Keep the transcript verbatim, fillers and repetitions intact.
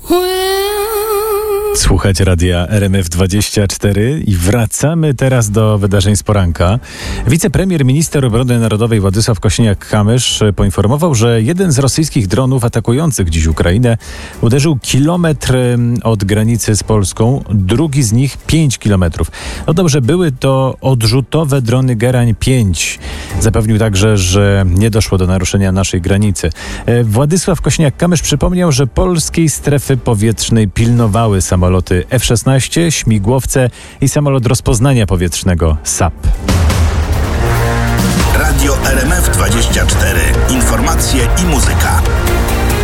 Słuchać radia R M F dwadzieścia cztery i wracamy teraz do wydarzeń z poranka. Wicepremier, minister obrony narodowej Władysław Kosiniak-Kamysz poinformował, że jeden z rosyjskich dronów atakujących dziś Ukrainę uderzył kilometr od granicy z Polską, drugi z nich pięć kilometrów. No dobrze, były to odrzutowe drony Gerań pięć. Zapewnił także, że nie doszło do naruszenia naszej granicy. Władysław Kosiniak-Kamysz przypomniał, że polskiej strefy powietrznej pilnowały samoloty F szesnaście, śmigłowce i samolot rozpoznania powietrznego S A P. Radio R M F dwadzieścia cztery. Informacje i muzyka.